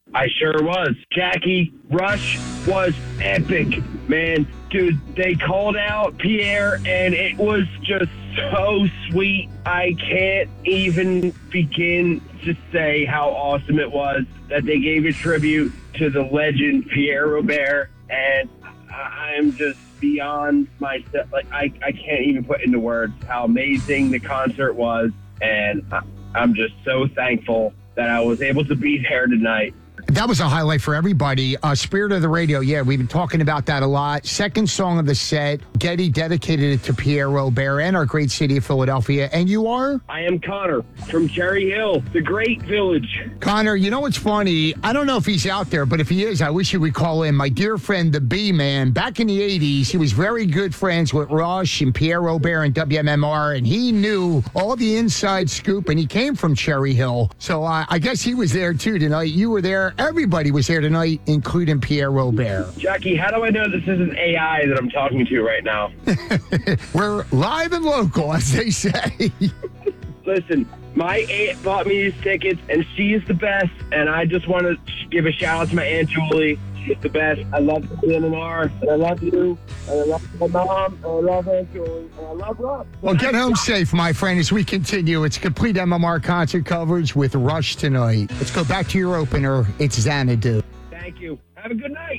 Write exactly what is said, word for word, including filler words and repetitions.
I sure was. Jackie, Rush was epic, man. Dude, they called out Pierre, and it was just so sweet. I can't even begin to say how awesome it was that they gave a tribute to the legend Pierre Robert, and I'm just beyond myself. Like, I, I can't even put into words how amazing the concert was, and I'm just so thankful that I was able to be there tonight. That was a highlight for everybody. Uh, Spirit of the Radio, yeah, we've been talking about that a lot. Second song of the set, Getty dedicated it to Pierre Robert and our great city of Philadelphia. And you are? I am Connor from Cherry Hill, the great village. Connor, you know what's funny? I don't know if he's out there, but if he is, I wish he would call in. My dear friend, the B-Man, back in the eighties, he was very good friends with Rush and Pierre Robert and W M M R, and he knew all the inside scoop, and he came from Cherry Hill. So uh, I guess he was there too tonight. You were there. Everybody was there tonight, including Pierre Robert. Jackie, how do I know this isn't A I that I'm talking to right now? We're live and local, as they say. Listen, my aunt bought me these tickets, and she's the best, and I just want to give a shout out to my Aunt Julie. She's the best. I love the M M R, and I love you, and I love my mom, and I love Aunt Julie, and I love Rush. Well, get home safe, my friend, as we continue. It's complete M M R concert coverage with Rush tonight. Let's go back to your opener. It's Xanadu. Thank you. Have a good night.